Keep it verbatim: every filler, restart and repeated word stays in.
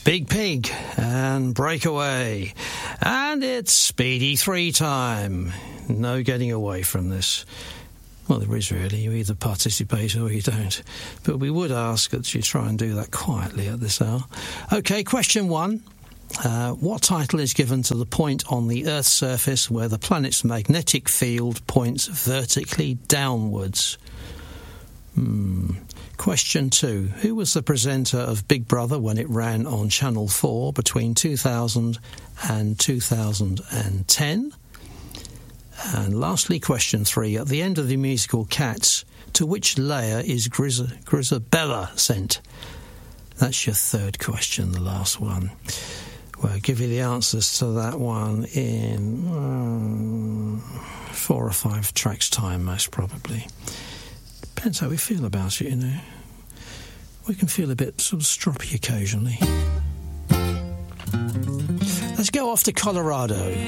Big Pig and Breakaway. And it's Speedy three time. No getting away from this. Well, there is really. You either participate or you don't. But we would ask that you try and do that quietly at this hour. OK, question one. Uh, what title is given to the point on the Earth's surface where the planet's magnetic field points vertically downwards? Hmm. Question two. Who was the presenter of Big Brother when it ran on Channel four between two thousand and two thousand ten? And lastly, question three. At the end of the musical Cats, to which layer is Grizz- Grizabella sent? That's your third question, the last one. Well, I'll give you the answers to that one in um, four or five tracks' time, most probably. Depends how we feel about it, you know. We can feel a bit sort of stroppy occasionally. Let's go off to Colorado.